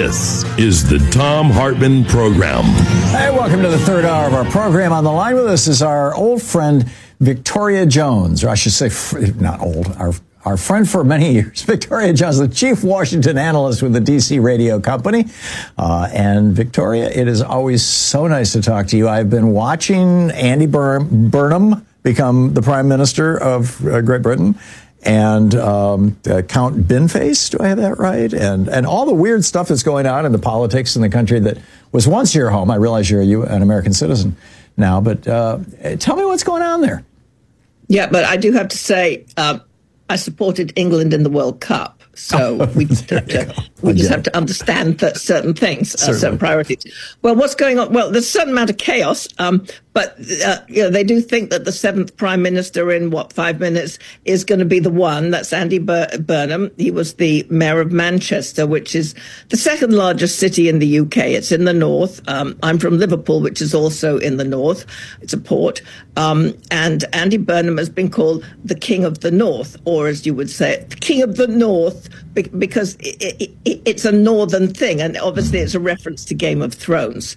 This is the Thom Hartmann Program. Hey, welcome to the third hour of our program. On the line with us is our old friend, Victoria Jones, or I should say, not old, our friend for many years, Victoria Jones, the chief Washington analyst with the DC Radio Company. And Victoria, it is always so nice to talk to you. I've been watching Andy Burnham become the Prime Minister of Great Britain, and Count Binface, do I have that right? And all the weird stuff that's going on in the politics in the country that was once your home. I realize you're an American citizen now, but tell me what's going on there. Yeah, but I do have to say, I supported England in the World Cup. So we just have to understand that certain things, certain priorities. Well, what's going on? Well, there's a certain amount of chaos, but they do think that the seventh prime minister in 5 minutes is going to be the one. That's Andy Burnham. He was the mayor of Manchester, which is the second largest city in the UK. It's in the north. I'm from Liverpool, which is also in the north. It's a port. And Andy Burnham has been called the King of the North, or as you would say, the King of the North, because it's a northern thing, and obviously it's a reference to Game of Thrones.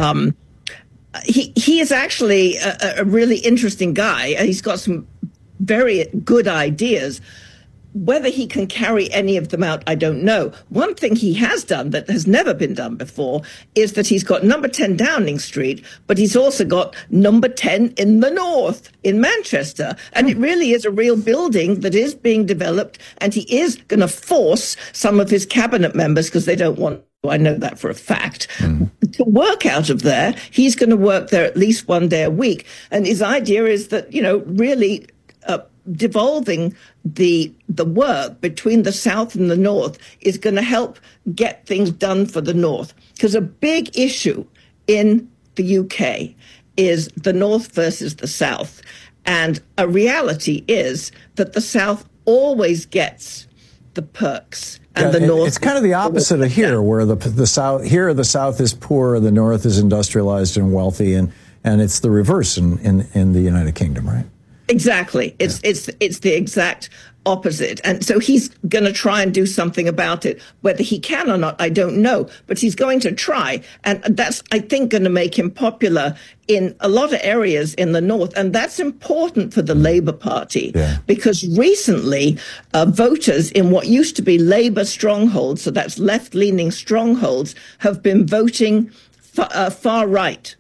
He is actually a really interesting guy. He's got some very good ideas. Whether he can carry any of them out, I don't know. One thing he has done that has never been done before is that he's got number 10 Downing Street, but he's also got number 10 in the north, in Manchester. And it really is a real building that is being developed, and he is going to force some of his cabinet members, because they don't want, I know that for a fact, to work out of there. He's going to work there at least one day a week. And his idea is that, really devolving the work between the South and the North is going to help get things done for the North. Because a big issue in the UK is the North versus the South. And a reality is that the South always gets the perks. And the North, it's kind of the opposite of here, where the South here the South is poor, the North is industrialized and wealthy, and it's the reverse in the United Kingdom, right? Exactly. It's the exact opposite. And so he's going to try and do something about it. Whether he can or not, I don't know. But he's going to try. And that's, I think, going to make him popular in a lot of areas in the North. And that's important for the Labour Party, because recently voters in what used to be Labour strongholds, so that's left-leaning strongholds, have been voting far right.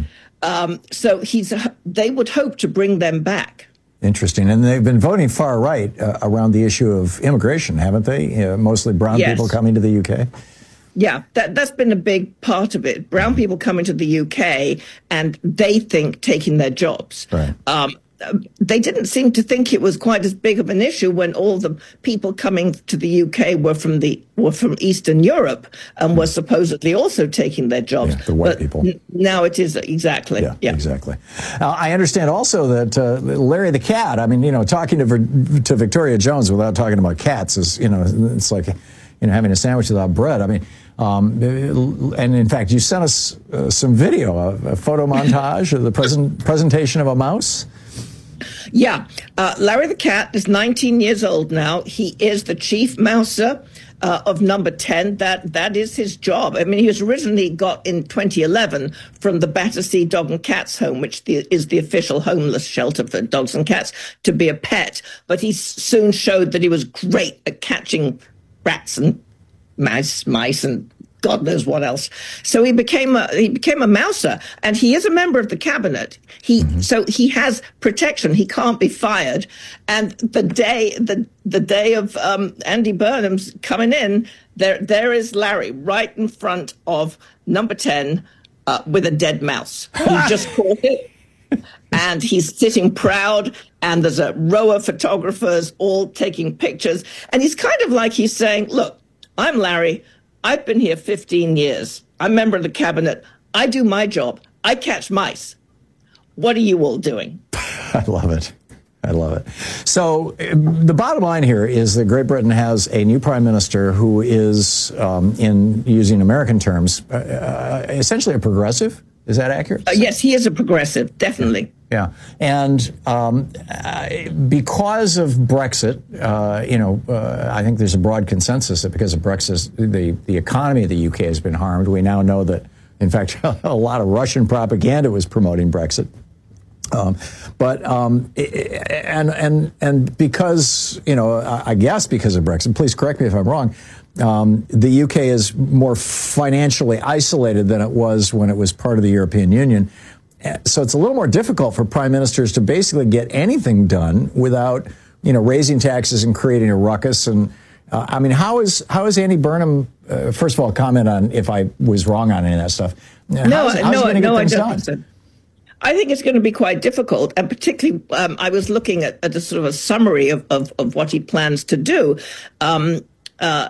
So they would hope to bring them back. Interesting. And they've been voting far right around the issue of immigration, haven't they? Mostly brown people coming to the UK. Yeah, that's been a big part of it. Brown people coming to the UK, and they think taking their jobs. Right. They didn't seem to think it was quite as big of an issue when all the people coming to the UK were from Eastern Europe and were supposedly also taking their jobs. Yeah, the white people. Now it is exactly. Yeah. Exactly. I understand also that Larry the cat. I mean, talking to Victoria Jones without talking about cats is, it's like, having a sandwich without bread. I mean. And in fact, you sent us some video, a photo montage of the presentation of a mouse. Yeah. Larry the cat is 19 years old now. He is the chief mouser of number 10. That is his job. I mean, he was originally got in 2011 from the Battersea Dog and Cats Home, which is the official homeless shelter for dogs and cats, to be a pet. But he soon showed that he was great at catching rats and mice and God knows what else. So he became a mouser, and he is a member of the cabinet. So he has protection. He can't be fired. And the day of Andy Burnham's coming in, there is Larry right in front of number 10 with a dead mouse. He just caught it. And he's sitting proud, and there's a row of photographers all taking pictures. And he's kind of like he's saying, look, I'm Larry. I've been here 15 years. I'm a member of the cabinet. I do my job. I catch mice. What are you all doing? I love it. So the bottom line here is that Great Britain has a new prime minister who is, in using American terms, essentially a progressive. Is that accurate? Yes, he is a progressive, definitely. Yeah. And because of Brexit, I think there's a broad consensus that because of Brexit, the economy of the UK has been harmed. We now know that, in fact, a lot of Russian propaganda was promoting Brexit. And because, I guess because of Brexit, please correct me if I'm wrong, the UK is more financially isolated than it was when it was part of the European Union. So it's a little more difficult for prime ministers to basically get anything done without, raising taxes and creating a ruckus. And how is Andy Burnham? First of all, comment on if I was wrong on any of that stuff. No, I don't think so. I think it's going to be quite difficult, and particularly, I was looking at a sort of a summary of what he plans to do.